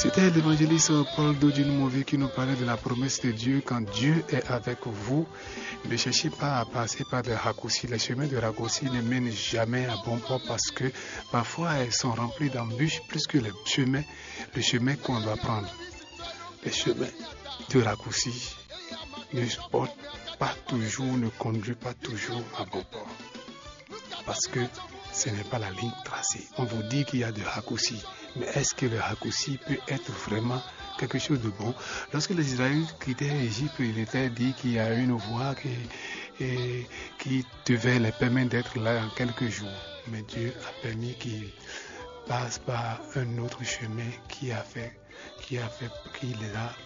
C'était l'évangéliste Paul Dodine-Mauvais qui nous parlait de la promesse de Dieu. Quand Dieu est avec vous, ne cherchez pas à passer par des raccourcis. Les chemins de raccourcis ne mènent jamais à bon port parce que parfois elles sont remplies d'embûches plus que le chemin qu'on doit prendre. Les chemins de raccourcis ne portent pas toujours, ne conduisent pas toujours à bon port. Parce que ce n'est pas la ligne tracée. On vous dit qu'il y a des raccourcis. Mais est-ce que le raccourci peut être vraiment quelque chose de bon? Lorsque les Israélites quittaient l'Égypte, il était dit qu'il y a une voie qui devait les permettre d'être là en quelques jours. Mais Dieu a permis qu'ils passent par un autre chemin qui les a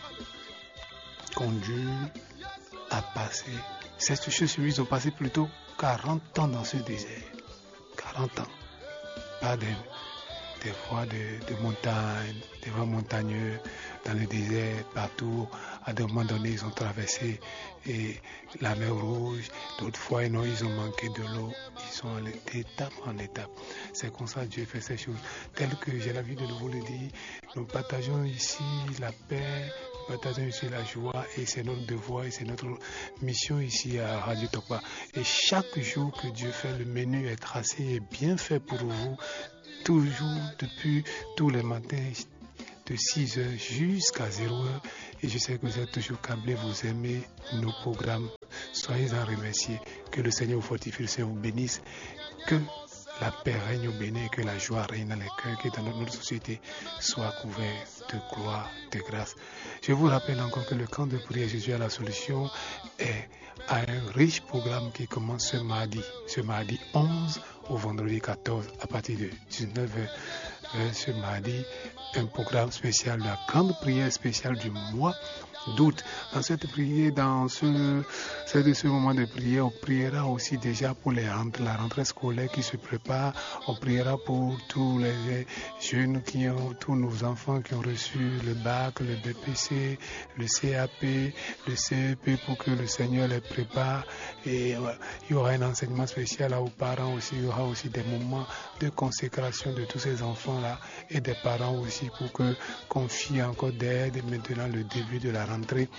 conduits à passer. Cette chemin, ils ont passé plutôt 40 ans dans ce désert. 40 ans. Pas des voies de montagne, des voies montagneuses dans le désert, partout. À un moment donné, ils ont traversé la mer Rouge. D'autres fois, ils ont manqué de l'eau. Ils sont allés d'étape en étape. C'est comme ça que Dieu fait ces choses. Tel que j'ai l'habitude de vous le dire, nous partageons ici la paix, nous partageons ici la joie, et c'est notre devoir et c'est notre mission ici à Radio Tokpa. Et chaque jour que Dieu fait, le menu est tracé et bien fait pour vous. Toujours depuis tous les matins de 6h jusqu'à 0h. Et je sais que vous êtes toujours câblés, vous aimez nos programmes. Soyez-en remerciés. Que le Seigneur vous fortifie, le Seigneur vous bénisse. Que la paix règne au Bénin et que la joie règne dans les cœurs, que dans notre société soit couvert de gloire, de grâce. Je vous rappelle encore que le camp de prière Jésus à la solution a un riche programme qui commence ce mardi 11 au vendredi 14 à partir de 19h. Ce mardi, un programme spécial, la grande prière spéciale du mois d'août. Dans cette prière, dans ce moment de prière, on priera aussi déjà pour la rentrée scolaire qui se prépare. On priera pour tous les jeunes tous nos enfants qui ont reçu le bac, le BPC, le CAP, le CEP, pour que le Seigneur les prépare. Et il y aura un enseignement spécial aux parents aussi. Il y aura aussi des moments de consécration de tous ces enfants-là et des parents aussi pour que confie encore d'aide maintenant le début de la rentrée.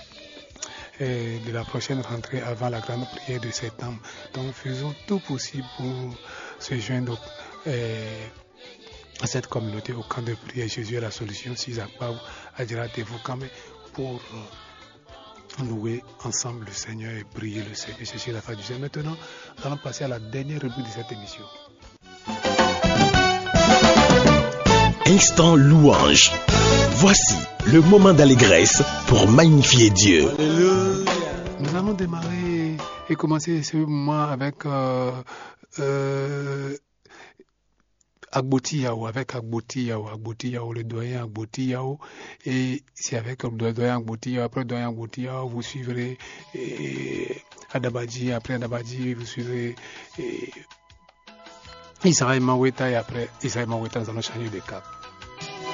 De la prochaine rentrée avant la grande prière de septembre. Donc faisons tout possible pour se joindre à cette communauté au camp de prière Jésus est la solution, Sizakpa, Adjara Devukame, pour louer ensemble le Seigneur et prier le Seigneur. C'est la fin du Seigneur. Maintenant, nous allons passer à la dernière rubrique de cette émission. Instant louange. Voici le moment d'allégresse pour magnifier Dieu. Alléluia. Nous allons démarrer et commencer ce moment avec Agboti Yao, le doyen Agboti Yao. Et c'est avec le doyen Agboti Yao, après le doyen Agboti Yao, vous suivrez Adabadji, après Adabadji, vous suivrez Israël Maweta, et après Israël Maweta, nous allons changer de cap.